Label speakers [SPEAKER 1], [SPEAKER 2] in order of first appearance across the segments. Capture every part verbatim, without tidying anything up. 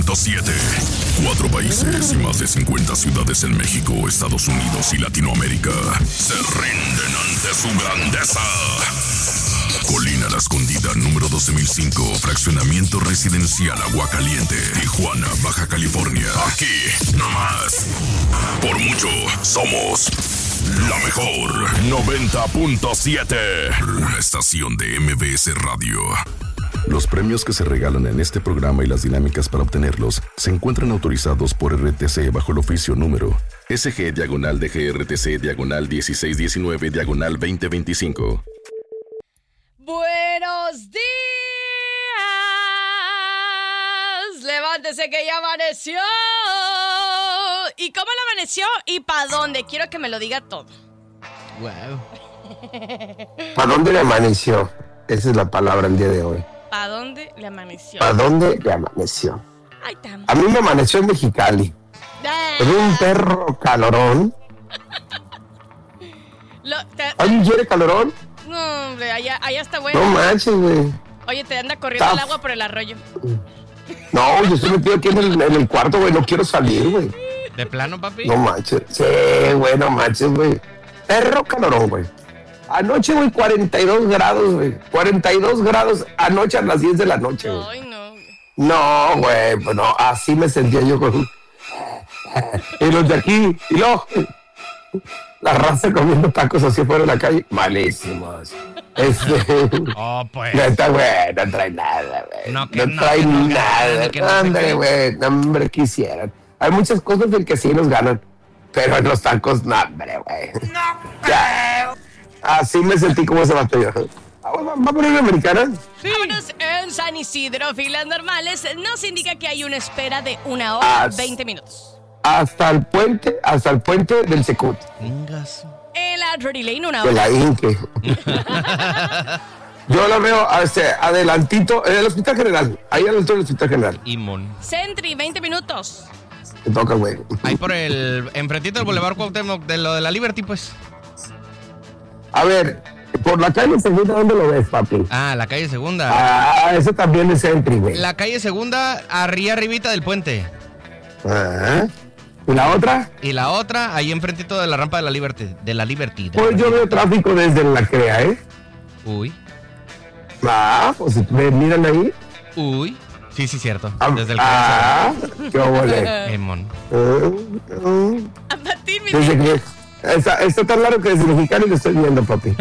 [SPEAKER 1] punto siete. Cuatro países y más de cincuenta ciudades en México, Estados Unidos y Latinoamérica se rinden ante su grandeza. Colina La Escondida, número doce mil cinco, fraccionamiento residencial Aguacaliente, Tijuana, Baja California. Aquí, nomás. Por mucho, somos la mejor. noventa punto siete. La estación de M B S Radio. Los premios que se regalan en este programa y las dinámicas para obtenerlos se encuentran autorizados por R T C bajo el oficio número S G diagonal D G R T C diagonal dieciséis diecinueve diagonal veinte veinticinco.
[SPEAKER 2] Buenos días. Levántese que ya amaneció. ¿Y cómo le amaneció? ¿Y para dónde? Quiero que me lo diga todo.
[SPEAKER 3] Wow. ¿Para dónde le amaneció? Esa es la palabra el día de hoy.
[SPEAKER 2] ¿Para dónde le amaneció?
[SPEAKER 3] ¿Para dónde le amaneció?
[SPEAKER 2] Ay, tam.
[SPEAKER 3] A mí me amaneció en Mexicali.
[SPEAKER 2] Ah.
[SPEAKER 3] Con un perro calorón.
[SPEAKER 2] Lo, te,
[SPEAKER 3] ¿Alguien quiere calorón?
[SPEAKER 2] No, hombre, allá, allá está bueno.
[SPEAKER 3] No manches, güey.
[SPEAKER 2] Oye, te anda corriendo
[SPEAKER 3] Está...
[SPEAKER 2] el agua por el arroyo.
[SPEAKER 3] No, yo estoy metido aquí en el, en el cuarto, güey. No quiero salir, güey.
[SPEAKER 4] ¿De plano, papi?
[SPEAKER 3] No manches. Sí, güey, no manches, güey. Perro calorón, güey. Anoche, güey, cuarenta y dos grados, güey. cuarenta y dos grados anoche a las diez de la noche, güey.
[SPEAKER 2] Ay, no.
[SPEAKER 3] No, güey, pues no, así me sentía yo con... Y los de aquí, y luego... La raza comiendo tacos así afuera de la calle, malísimos. Este...
[SPEAKER 4] Oh, pues.
[SPEAKER 3] Neta, güey, no trae nada, güey.
[SPEAKER 4] No,
[SPEAKER 3] No,
[SPEAKER 4] que no,
[SPEAKER 3] trae
[SPEAKER 4] que no
[SPEAKER 3] nada.
[SPEAKER 4] ganan, que no sé
[SPEAKER 3] Hombre,
[SPEAKER 4] qué.
[SPEAKER 3] güey, no, hombre, quisieran. Hay muchas cosas del que sí nos ganan, pero en los tacos, no, hombre, güey. No, ya. Así me sentí como ese vato yo. ¿Va a poner una americana?
[SPEAKER 2] Sí. Vámonos. En San Isidro, filas normales, nos indica que hay una espera de una hora,
[SPEAKER 3] As-
[SPEAKER 2] veinte minutos.
[SPEAKER 3] Hasta el puente, hasta el puente del Secut.
[SPEAKER 4] Ingas.
[SPEAKER 2] En la Drury Lane, una
[SPEAKER 3] De
[SPEAKER 2] hora.
[SPEAKER 3] la Inque. Yo la veo este, adelantito, en el Hospital General. Ahí al alto del Hospital General.
[SPEAKER 4] Imón.
[SPEAKER 2] Sentry, veinte minutos.
[SPEAKER 3] Me toca, güey.
[SPEAKER 4] Ahí por el... Enfrentito del Boulevard Cuauhtémoc, de lo de la Liberty, pues.
[SPEAKER 3] A ver, por la calle Segunda, ¿dónde lo ves, papi?
[SPEAKER 4] Ah, la calle Segunda.
[SPEAKER 3] Ah, eso también es Sentry, güey.
[SPEAKER 4] La calle Segunda, arriba, arribita del puente.
[SPEAKER 3] Ah. ¿Y la otra?
[SPEAKER 4] Y la otra, ahí enfrentito de la rampa de la Liberty. De la Liberty. de
[SPEAKER 3] Pues
[SPEAKER 4] la
[SPEAKER 3] yo
[SPEAKER 4] Liberty.
[SPEAKER 3] veo tráfico desde la CREA, ¿eh?
[SPEAKER 4] Uy.
[SPEAKER 3] Ah, pues me miran ahí.
[SPEAKER 4] Uy. Sí, sí, cierto.
[SPEAKER 3] Ah,
[SPEAKER 4] Desde el
[SPEAKER 3] ah, qué óvole.
[SPEAKER 4] Emon.
[SPEAKER 3] Ah,
[SPEAKER 2] A Patín me
[SPEAKER 3] Desde
[SPEAKER 2] indica,
[SPEAKER 3] que está, está tan largo que desde Mexicali lo estoy viendo, papi.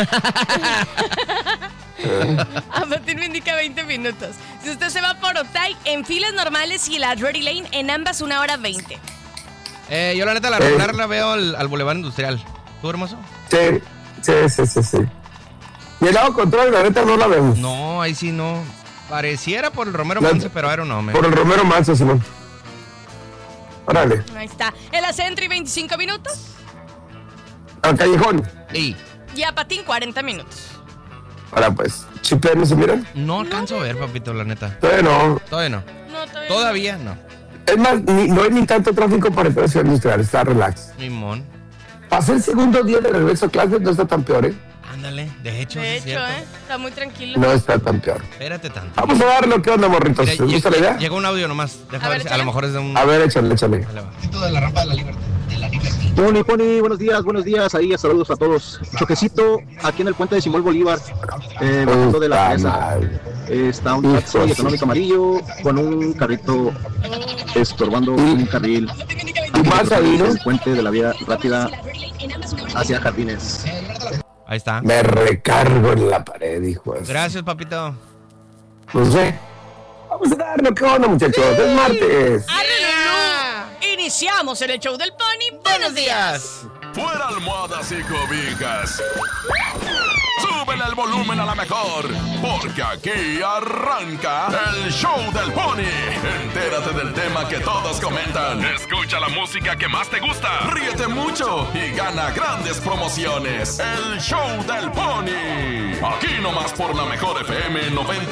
[SPEAKER 2] a Patín me indica veinte minutos. Si usted se va por Otay, en filas normales y la Drury Lane, en ambas una hora veinte.
[SPEAKER 4] Eh, yo la neta, la regular la veo al, al Boulevard Industrial. ¿Tú, hermoso?
[SPEAKER 3] Sí, sí, sí, sí, sí. Y el lado contrario, la neta, no la vemos.
[SPEAKER 4] No, ahí sí no. Pareciera por el Romero
[SPEAKER 3] La-
[SPEAKER 4] Manso, pero era un hombre.
[SPEAKER 3] Por el Romero Manso, Simón. Órale.
[SPEAKER 2] Ahí está. En la Sentry, veinticinco minutos.
[SPEAKER 3] Al callejón.
[SPEAKER 4] Ey,
[SPEAKER 2] Y a Patín, cuarenta minutos.
[SPEAKER 3] Ahora pues, ¿Chipper no se miran?
[SPEAKER 4] no alcanzo a ver, papito, la neta.
[SPEAKER 3] Todavía no.
[SPEAKER 4] Todavía no.
[SPEAKER 2] No, todavía.
[SPEAKER 4] Todavía no.
[SPEAKER 3] Es más, ni- no hay ni tanto tráfico para entrar a Ciudad Industrial, está relax.
[SPEAKER 4] Limón.
[SPEAKER 3] Pasó el segundo día de regreso a clases, no está tan peor, ¿eh?
[SPEAKER 4] Ándale, de hecho,
[SPEAKER 2] De
[SPEAKER 4] sí es
[SPEAKER 2] hecho,
[SPEAKER 4] cierto.
[SPEAKER 2] ¿eh? Está muy tranquilo.
[SPEAKER 3] No está tan peor.
[SPEAKER 4] Espérate tanto.
[SPEAKER 3] Vamos a darle, ¿qué onda, morritos?
[SPEAKER 4] Mira,
[SPEAKER 3] ¿Les gusta la
[SPEAKER 4] lle-
[SPEAKER 3] idea?
[SPEAKER 4] Llegó un audio nomás. Deja
[SPEAKER 2] A
[SPEAKER 4] ver,
[SPEAKER 2] ver,
[SPEAKER 4] si- a
[SPEAKER 2] échale.
[SPEAKER 4] lo mejor es de un...
[SPEAKER 3] A ver, échale, échale.
[SPEAKER 4] Ahí va. De la rampa de la Liberty. De la Liberty.
[SPEAKER 5] Pony, Pony, buenos días, buenos días. Ahí, saludos a todos. Choquecito aquí en el puente de Simón Bolívar, eh, bajando de la
[SPEAKER 3] Puta
[SPEAKER 5] presa.
[SPEAKER 3] madre.
[SPEAKER 5] Eh, está un taxi
[SPEAKER 3] Hijo, sí.
[SPEAKER 5] económico amarillo con un carrito estorbando un carril.
[SPEAKER 3] Y más ahí, ¿no?
[SPEAKER 5] El puente de la vía rápida hacia Jardines.
[SPEAKER 4] Ahí está.
[SPEAKER 3] Me recargo en la pared, hijo. de-
[SPEAKER 4] Gracias, papito.
[SPEAKER 3] No sé. Vamos a darle, ¿qué onda, muchachos? Es martes.
[SPEAKER 2] ¡Arre, Iniciamos en el show del Pony. ¡Buenos días!
[SPEAKER 1] Fuera almohadas y cobijas. Súbele el volumen a la mejor, porque aquí arranca el show del Pony. Entérate del tema que todos comentan. Escucha la música que más te gusta. Ríete mucho y gana grandes promociones. El show del Pony. Aquí nomás por la mejor F M noventa.